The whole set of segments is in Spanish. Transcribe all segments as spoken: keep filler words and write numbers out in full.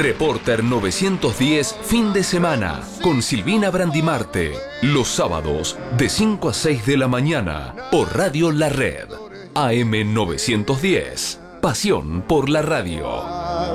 Reporter novecientos diez fin de semana con Silvina Brandimarte. Los sábados de cinco a seis de la mañana por Radio La Red. A M novecientos diez. Pasión por la radio.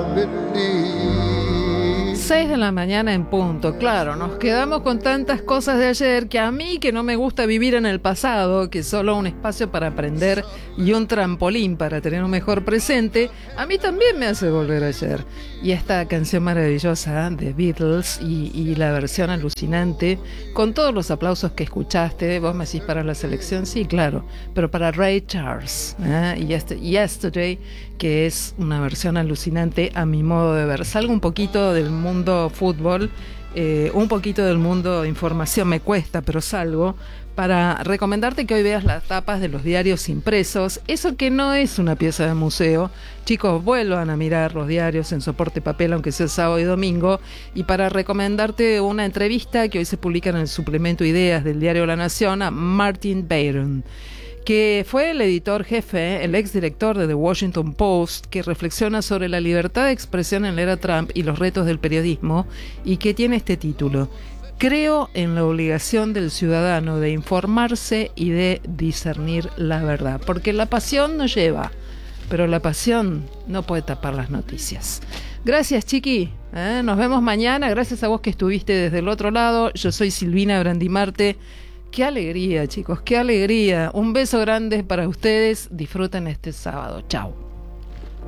seis de la mañana en punto, claro, nos quedamos con tantas cosas de ayer que a mí, que no me gusta vivir en el pasado, que es solo un espacio para aprender y un trampolín para tener un mejor presente, a mí también me hace volver ayer. Y esta canción maravillosa de Beatles y, y la versión alucinante, con todos los aplausos que escuchaste, vos me decís para la selección, sí, claro, pero para Ray Charles, ¿eh? y este, Yesterday, que es una versión alucinante a mi modo de ver. Salgo un poquito del mundo fútbol, eh, un poquito del mundo de información, me cuesta, pero salgo, para recomendarte que hoy veas las tapas de los diarios impresos, eso que no es una pieza de museo. Chicos, vuelvan a mirar los diarios en soporte papel, aunque sea sábado y domingo, y para recomendarte una entrevista que hoy se publica en el suplemento Ideas del diario La Nación a Martin Bayron, que fue el editor jefe, el exdirector de The Washington Post, que reflexiona sobre la libertad de expresión en la era Trump y los retos del periodismo, y que tiene este título: Creo en la obligación del ciudadano de informarse y de discernir la verdad, porque la pasión nos lleva, pero la pasión no puede tapar las noticias. Gracias, Chiqui, ¿eh? Nos vemos mañana, gracias a vos que estuviste desde el otro lado. Yo soy Silvina Brandimarte. Qué alegría, chicos, qué alegría. Un beso grande para ustedes. Disfruten este sábado. Chao.